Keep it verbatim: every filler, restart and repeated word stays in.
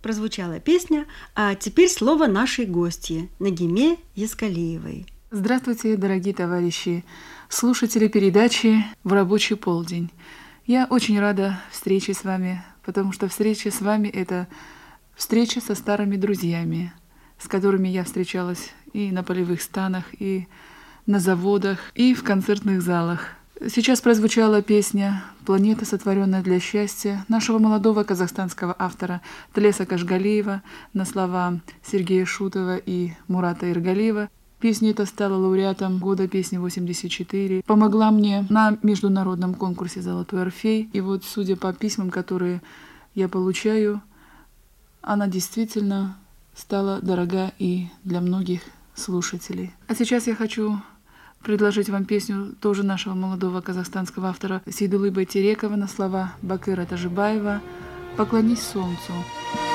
прозвучала песня, а теперь слово нашей гостье Нагиме Ескалиевой. Здравствуйте, дорогие товарищи, слушатели передачи «В рабочий полдень». Я очень рада встрече с вами, потому что встреча с вами — это встреча со старыми друзьями, с которыми я встречалась и на полевых станах, и на заводах, и в концертных залах. Сейчас прозвучала песня «Планета, сотворенная для счастья» нашего молодого казахстанского автора Тлеса Кашгалиева на слова Сергея Шутова и Мурата Иргалиева. Песня эта стала лауреатом года песни восемьдесят четыре, помогла мне на международном конкурсе «Золотой Орфей». И вот, судя по письмам, которые я получаю, она действительно стала дорога и для многих слушателей. А сейчас я хочу предложить вам песню тоже нашего молодого казахстанского автора Сейдулы Байтерекова на слова Бакыра Тажибаева «Поклонись солнцу».